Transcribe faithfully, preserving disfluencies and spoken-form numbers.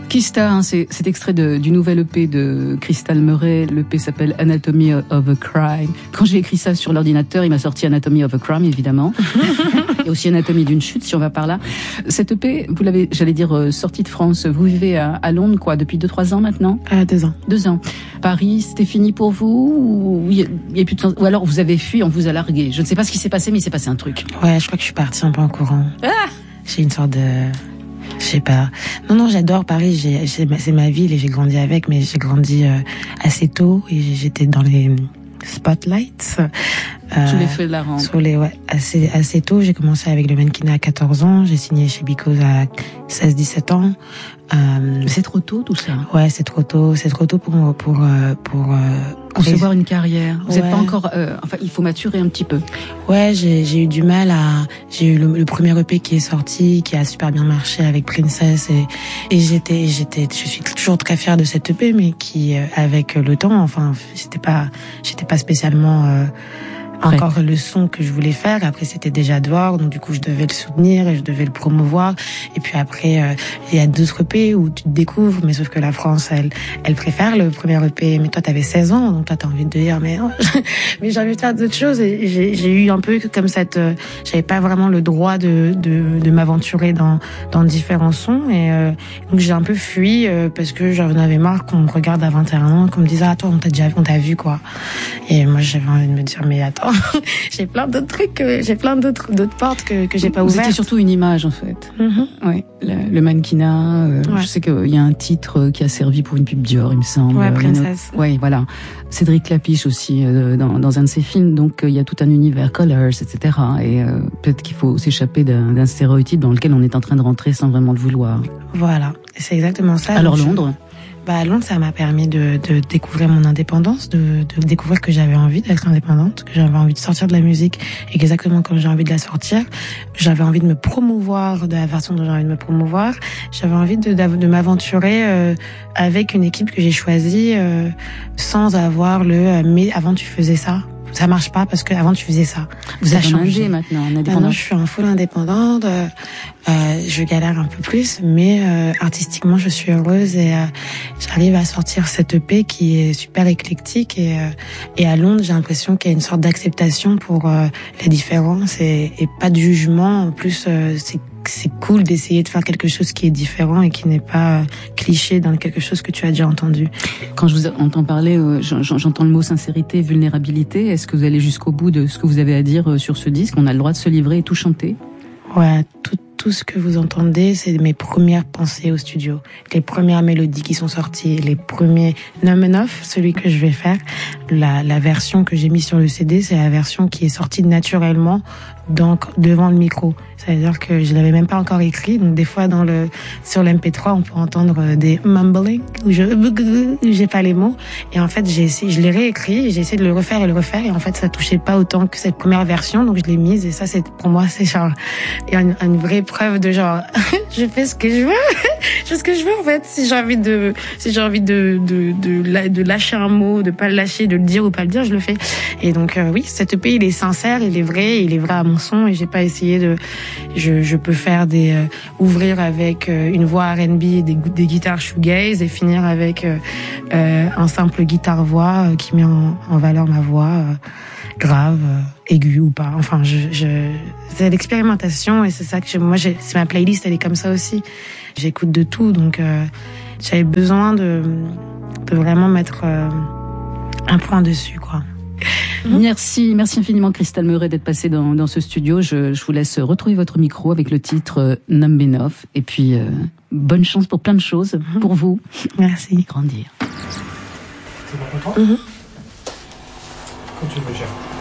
Kista, hein, c'est, c'est extrait de, du nouvel E P de Crystal Murray. L'E P s'appelle Anatomy of a Crime. Quand j'ai écrit ça sur l'ordinateur, il m'a sorti Anatomy of a Crime, évidemment. Et aussi Anatomie d'une chute, si on va par là. Cette E P, vous l'avez, j'allais dire, euh, sortie de France. Vous vivez à, à Londres, quoi, depuis deux, trois ans maintenant? Euh, deux ans. Deux ans. Paris, c'était fini pour vous? Ou, y a, y a plus de temps, ou alors vous avez fui, on vous a largué? Je ne sais pas ce qui s'est passé, mais il s'est passé un truc. Ouais, je crois que je suis partie un peu en courant. Ah! J'ai une sorte de... Je sais pas. Non, non, j'adore Paris. J'ai, j'ai, c'est ma ville et j'ai grandi avec, mais j'ai grandi euh, assez tôt et j'étais dans les spotlights. Euh, Sous les feux de la rampe. Sous les, ouais, assez, assez tôt. J'ai commencé avec le mannequinat à quatorze ans. J'ai signé chez Because à seize dix-sept ans. Euh, c'est trop tôt, tout ça. Ouais, c'est trop tôt. C'est trop tôt pour, pour, pour, pour euh, concevoir une carrière. Vous ouais. êtes pas encore, euh, enfin, il faut maturer un petit peu. Ouais, j'ai, j'ai eu du mal à, j'ai eu le, le premier E P qui est sorti, qui a super bien marché avec Princess et, et j'étais, j'étais, je suis toujours très fière de cette E P, mais qui, avec le temps, enfin, c'était pas, j'étais pas spécialement, euh, encore Prête. Le son que je voulais faire. Après, c'était déjà dehors, donc du coup, je devais le soutenir et je devais le promouvoir. Et puis après, euh, il y a d'autres E P où tu te découvres, mais sauf que la France, elle, elle préfère le premier E P. Mais toi, t'avais seize ans, donc toi, t'as envie de dire, mais non, mais j'ai envie de faire d'autres choses. Et j'ai, j'ai eu un peu comme cette, euh, j'avais pas vraiment le droit de, de, de m'aventurer dans, dans différents sons. Et euh, donc j'ai un peu fui euh, parce que j'en avais marre qu'on me regarde à vingt et un ans, qu'on me dise, ah, toi, on t'a déjà, on t'a vu, quoi. Et moi, j'avais envie de me dire, mais attends. j'ai plein d'autres trucs, j'ai plein d'autres d'autres portes que que j'ai pas ouvertes. C'était surtout une image en fait. Mm-hmm. Ouais, le, le mannequinat. Euh, ouais. Je sais qu'il y a un titre qui a servi pour une pub Dior, il me semble. Ouais, Princess. Ouais, voilà. Cédric Clapiche aussi euh, dans dans un de ses films. Donc il euh, y a tout un univers Colors, et cetera. Et euh, peut-être qu'il faut s'échapper d'un, d'un stéréotype dans lequel on est en train de rentrer sans vraiment le vouloir. Voilà, c'est exactement ça. Alors Londres. Je... Bah, à Londres, ça m'a permis de, de découvrir mon indépendance, de, de découvrir que j'avais envie d'être indépendante, que j'avais envie de sortir de la musique exactement comme j'ai envie de la sortir. J'avais envie de me promouvoir de la façon dont j'ai envie de me promouvoir. J'avais envie de, de, de m'aventurer euh, avec une équipe que j'ai choisie euh, sans avoir le euh, « mais avant tu faisais ça ». Ça marche pas parce que avant tu faisais ça. Vous êtes en indé maintenant, en indépendante. Maintenant, je suis en full indépendante. Euh, euh, je galère un peu plus, mais euh, artistiquement, je suis heureuse et euh, j'arrive à sortir cette E P qui est super éclectique. Et, euh, et à Londres, j'ai l'impression qu'il y a une sorte d'acceptation pour euh, les différences et, et pas de jugement. En plus, euh, c'est c'est cool d'essayer de faire quelque chose qui est différent et qui n'est pas cliché dans quelque chose que tu as déjà entendu. Quand je vous entends parler, euh, j'entends le mot sincérité, vulnérabilité. Est-ce que vous allez jusqu'au bout de ce que vous avez à dire sur ce disque? On a le droit de se livrer et tout chanter? Ouais, tout, tout ce que vous entendez, c'est mes premières pensées au studio. Les premières mélodies qui sont sorties, les premiers Numb Enough, celui que je vais faire. La, la version que j'ai mise sur le C D, c'est la version qui est sortie naturellement donc devant le micro. C'est-à-dire que je l'avais même pas encore écrit. Donc des fois dans le sur l'M P trois, on peut entendre des mumbling où je où j'ai pas les mots. Et en fait, j'ai essayé, je l'ai réécrit, et j'ai essayé de le refaire et le refaire. Et en fait, ça touchait pas autant que cette première version. Donc je l'ai mise. Et ça, c'est pour moi, c'est genre une, une vraie preuve de genre je fais ce que je veux, je fais ce que je veux en fait. Si j'ai envie de si j'ai envie de de de, de lâcher un mot, de pas le lâcher, de le dire ou pas le dire, je le fais. Et donc euh, oui, cette E P, il est sincère, il est vrai, il est vrai à mon son. Et j'ai pas essayé de Je, je peux faire des euh, ouvrir avec euh, une voix R and B et des, des guitares shoegaze et finir avec euh, euh, un simple guitare-voix euh, qui met en, en valeur ma voix euh, grave, euh, aiguë ou pas. Enfin, je, je c'est l'expérimentation et c'est ça que je, moi, j'ai, c'est ma playlist, elle est comme ça aussi. J'écoute de tout, donc euh, j'avais besoin de, de vraiment mettre euh, un point dessus, quoi. Merci, merci infiniment Crystal Murray d'être passée dans, dans ce studio. Je, je vous laisse retrouver votre micro avec le titre euh, Numb Enough. Et puis, euh, bonne chance pour plein de choses, pour vous. Merci. Grandir. C'est bon, content ? Mm-hmm. Quand tu veux, Gérard.